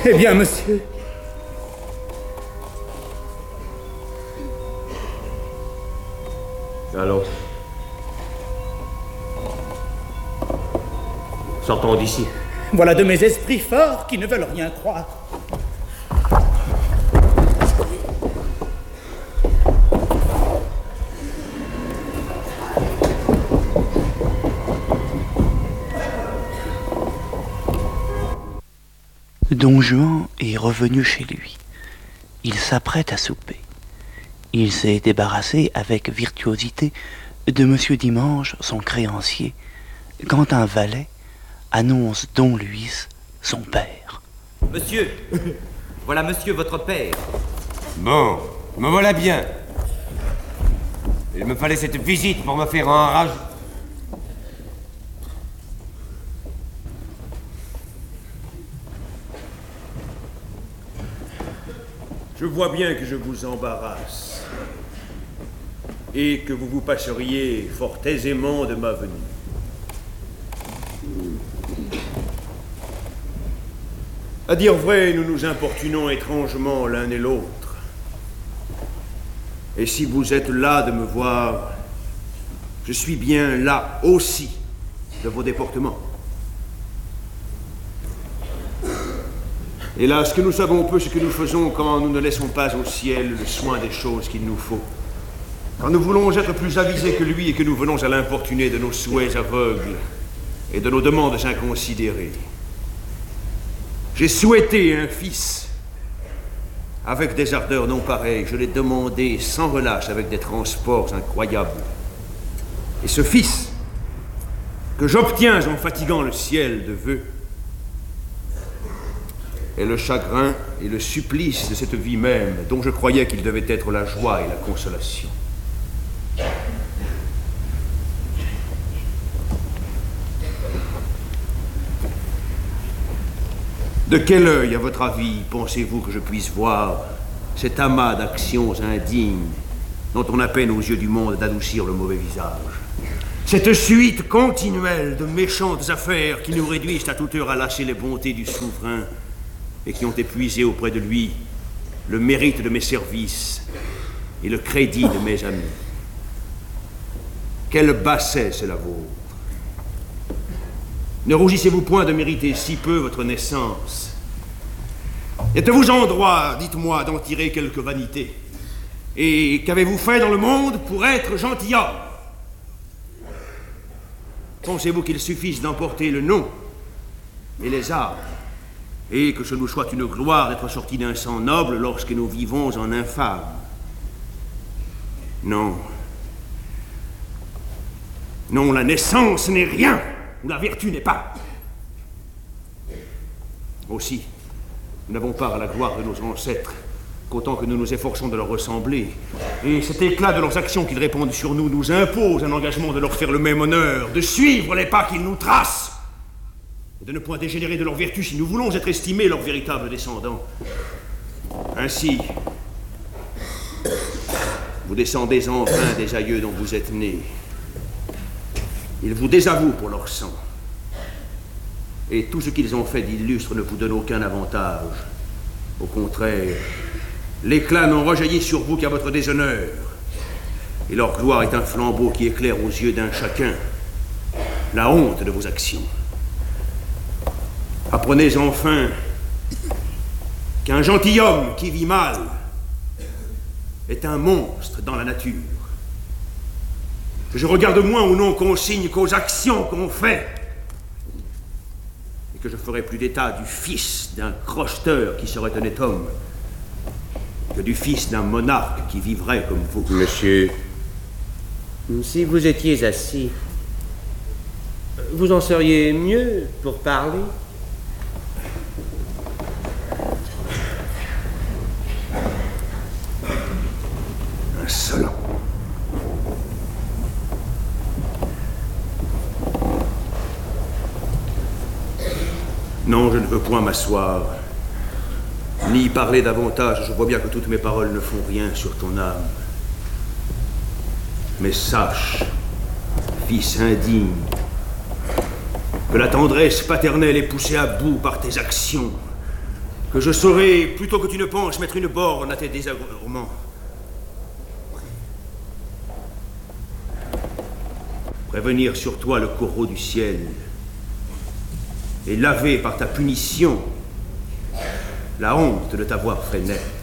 Eh bien, monsieur. Allons. Sortons d'ici. Voilà de mes esprits forts qui ne veulent rien croire. Don Juan est revenu chez lui. Il s'apprête à souper. Il s'est débarrassé avec virtuosité de Monsieur Dimanche, son créancier, quand un valet annonce Don Luis, son père. Monsieur, voilà monsieur votre père. Bon, me voilà bien. Il me fallait cette visite pour me faire enrager. Je vois bien que je vous embarrasse et que vous vous passeriez fort aisément de ma venue. À dire vrai, nous nous importunons étrangement l'un et l'autre. Et si vous êtes là de me voir, je suis bien là aussi de vos déportements. Hélas, que nous savons peu ce que nous faisons quand nous ne laissons pas au ciel le soin des choses qu'il nous faut. Quand nous voulons être plus avisés que lui et que nous venons à l'importuner de nos souhaits aveugles et de nos demandes inconsidérées. J'ai souhaité un fils avec des ardeurs non pareilles. Je l'ai demandé sans relâche avec des transports incroyables. Et ce fils que j'obtiens en fatiguant le ciel de vœux est le chagrin et le supplice de cette vie même dont je croyais qu'il devait être la joie et la consolation. De quel œil, à votre avis, pensez-vous que je puisse voir cet amas d'actions indignes dont on a peine aux yeux du monde d'adoucir le mauvais visage? Cette suite continuelle de méchantes affaires qui nous réduisent à toute heure à lâcher les bontés du souverain et qui ont épuisé auprès de lui le mérite de mes services et le crédit de mes amis. Quel basset c'est la vôtre! Ne rougissez-vous point de mériter si peu votre naissance. Êtes-vous en droit, dites-moi, d'en tirer quelque vanité? Et qu'avez-vous fait dans le monde pour être gentilhomme? Pensez-vous qu'il suffise d'emporter le nom et les armes, et que ce nous soit une gloire d'être sortis d'un sang noble lorsque nous vivons en infâme? Non. Non, la naissance n'est rien, où la vertu n'est pas. Aussi, nous n'avons part à la gloire de nos ancêtres, qu'autant que nous nous efforçons de leur ressembler. Et cet éclat de leurs actions qu'ils répandent sur nous nous impose un engagement de leur faire le même honneur, de suivre les pas qu'ils nous tracent, et de ne point dégénérer de leur vertu si nous voulons être estimés leurs véritables descendants. Ainsi, vous descendez enfin des aïeux dont vous êtes nés. Ils vous désavouent pour leur sang. Et tout ce qu'ils ont fait d'illustre ne vous donne aucun avantage. Au contraire, l'éclat n'en rejaillit sur vous qu'à votre déshonneur. Et leur gloire est un flambeau qui éclaire aux yeux d'un chacun la honte de vos actions. Apprenez enfin qu'un gentilhomme qui vit mal est un monstre dans la nature. Que je regarde moins au nom qu'on signe qu'aux actions qu'on fait. Et que je ferai plus d'état du fils d'un crocheteur qui serait honnête homme que du fils d'un monarque qui vivrait comme vous. Monsieur, si vous étiez assis, vous en seriez mieux pour parler. Insolent. Non, je ne veux point m'asseoir, ni parler davantage. Je vois bien que toutes mes paroles ne font rien sur ton âme. Mais sache, fils indigne, que la tendresse paternelle est poussée à bout par tes actions, que je saurai, plutôt que tu ne penses, mettre une borne à tes désagréments. Prévenir sur toi le corbeau du ciel et laver par ta punition la honte de t'avoir fait naître.